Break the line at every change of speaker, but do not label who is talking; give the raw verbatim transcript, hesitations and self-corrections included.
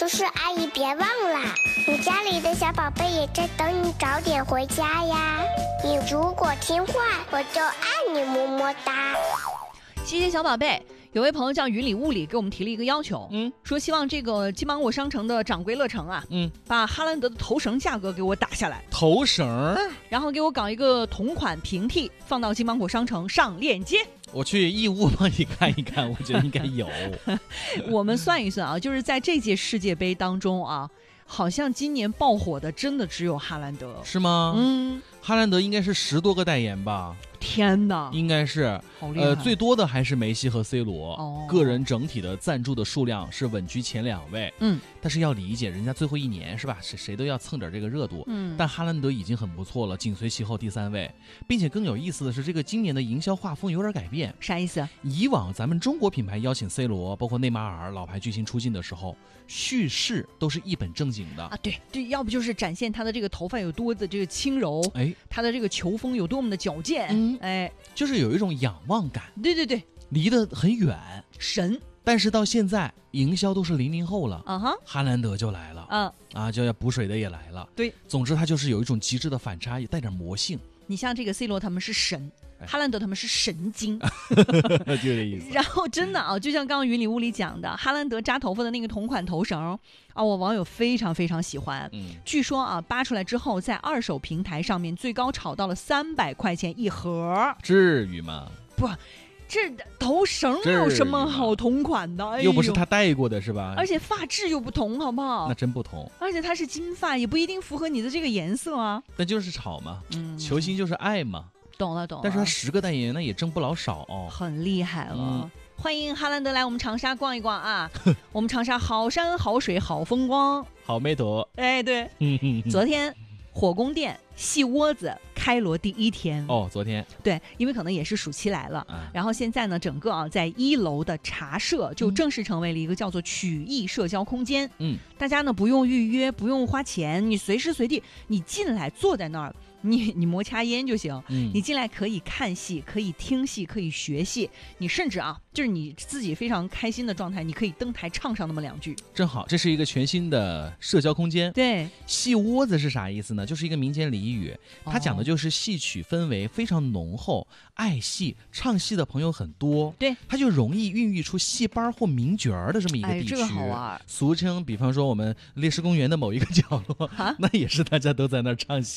叔叔阿姨别忘啦，你家里的小宝贝也在等你早点回家呀。你如果听话，我就爱你么么哒。
谢谢小宝贝。有位朋友叫云里雾里给我们提了一个要求，
嗯，
说希望这个金芒果商城的掌柜乐城啊，
嗯，
把哈兰德的头绳价格给我打下来，
头绳，
然后给我搞一个同款平替，放到金芒果商城上链接。
我去义乌帮你看一看，我觉得应该有。
我们算一算啊，就是在这届世界杯当中啊，好像今年爆火的真的只有哈兰德，
是吗？
嗯，
哈兰德应该是十多个代言吧？
天哪，
应该是，
好厉害！
呃，最多的还是梅西和 C 罗，
哦，
个人整体的赞助的数量是稳居前两位。
嗯，
但是要理解，人家最后一年是吧？谁谁都要蹭点这个热度。
嗯，
但哈兰德已经很不错了，紧随其后第三位，并且更有意思的是，这个今年的营销画风有点改变。
啥意思？
以往咱们中国品牌邀请 C 罗，包括内马尔老牌巨星出镜的时候，叙事都是一本正经的
啊，对对，要不就是展现他的这个头发有多的这个轻柔，
哎，
他的这个球风有多么的矫健，
嗯，
哎，
就是有一种仰望感，
对对对，
离得很远，
神。
但是到现在，营销都是零零后了，
啊哈，
哈兰德就来了，
嗯
啊，就要补水的也来了，
对，
总之他就是有一种极致的反差，也带点魔性。
你像这个 C 罗他们是神，
哎、
哈兰德他们是神经，
就这意思。
然后真的啊，就像刚刚云里雾里讲的，哈兰德扎头发的那个同款头绳啊，我网友非常非常喜欢。
嗯，
据说啊，扒出来之后，在二手平台上面最高炒到了三百块钱一盒，
至于吗？
不。这头绳有什么好同款的？哎、
又不是他戴过的是吧？
而且发质又不同，好不好？
那真不同。
而且它是金发，也不一定符合你的这个颜色啊。
那就是炒嘛，
嗯，
球星就是爱嘛。
懂了懂了。
但是他十个代言，那也挣不老少哦，
很厉害了。
嗯、
欢迎哈兰德来我们长沙逛一逛啊！我们长沙好山好水好风光，
好美图。
哎，对，昨天火宫殿戏窝子开锣第一天
哦，昨天
对，因为可能也是暑期来了，
啊、
然后现在呢，整个啊在一楼的茶社就正式成为了一个叫做曲艺社交空间。
嗯，
大家呢不用预约，不用花钱，你随时随地你进来坐在那儿，你你摩掐烟就行。
嗯，
你进来可以看戏，可以听戏，可以学戏，你甚至啊就是你自己非常开心的状态，你可以登台唱上那么两句。
正好，这是一个全新的社交空间。
对，
戏窝子是啥意思呢？就是一个民间俚语，它讲的就是戏曲氛围非常浓厚，爱戏唱戏的朋友很多，
对，
它就容易孕育出戏班或名角的这么一个地区。
哎，这个好玩。
俗称，比方说我们烈士公园的某一个角落，那也是大家都在那儿唱戏。